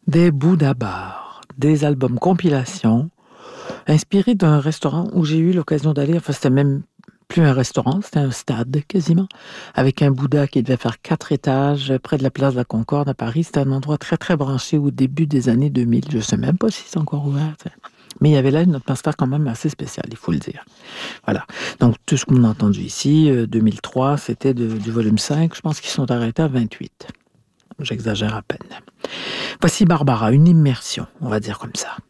des Bouddha bars, des albums compilation, inspirés d'un restaurant où j'ai eu l'occasion d'aller. Enfin, c'était même plus un restaurant, c'était un stade quasiment, avec un Bouddha qui devait faire 4 étages près de la place de la Concorde à Paris. C'était un endroit très, très branché au début des années 2000. Je ne sais même pas si c'est encore ouvert. T'sais. Mais il y avait là une atmosphère quand même assez spéciale, il faut le dire. Voilà. Donc, tout ce qu'on a entendu ici, 2003, c'était du volume 5. Je pense qu'ils sont arrêtés à 28. J'exagère à peine. Voici Barbara, une immersion, on va dire comme ça.